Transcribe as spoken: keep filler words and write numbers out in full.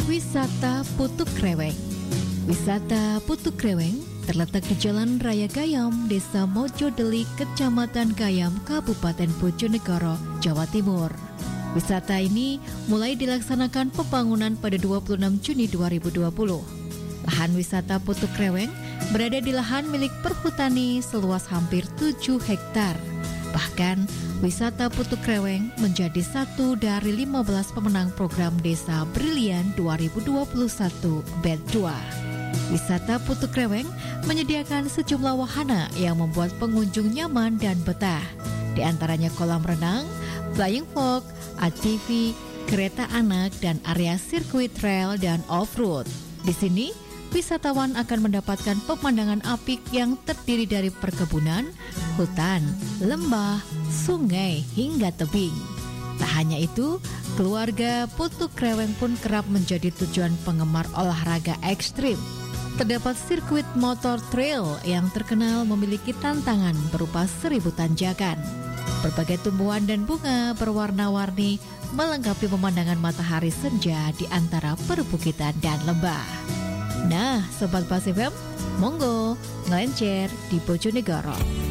Wisata Putu Kreweng. Wisata Putu Kreweng terletak di Jalan Raya Gayam, Desa Mojodeli, Kecamatan Gayam, Kabupaten Bojonegoro, Jawa Timur. Wisata ini mulai dilaksanakan pembangunan pada dua puluh enam Juni dua ribu dua puluh. Lahan wisata Putu Kreweng berada di lahan milik perhutani seluas hampir tujuh hektar. Bahkan, wisata Putu Kreweng menjadi satu dari lima belas pemenang program Desa Brilian dua ribu dua puluh satu Batch dua. Wisata Putu Kreweng menyediakan sejumlah wahana yang membuat pengunjung nyaman dan betah. Di antaranya kolam renang, flying fox, A T V, kereta anak, dan area sirkuit trail dan off-road. Di sini, wisatawan akan mendapatkan pemandangan apik yang terdiri dari perkebunan, hutan, lembah, sungai, hingga tebing. Tak hanya itu, keluarga Putu Kreweng pun kerap menjadi tujuan penggemar olahraga ekstrim. Terdapat sirkuit motor trail yang terkenal memiliki tantangan berupa seribu tanjakan. Berbagai tumbuhan dan bunga berwarna-warni melengkapi pemandangan matahari senja di antara perbukitan dan lembah. Nah, Sobat Pasifem, monggo ngelencer di Bojonegoro.